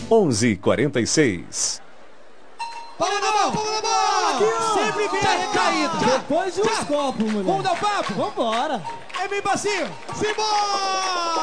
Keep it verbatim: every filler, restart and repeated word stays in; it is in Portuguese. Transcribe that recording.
onze e quarenta e seis. Palma na mão! Palma na mão! Aqui, ó. Sempre vem a recaída. Depois de uns copos, mulher. Vamos dar o papo? Vambora. É bem bacio. Simbora!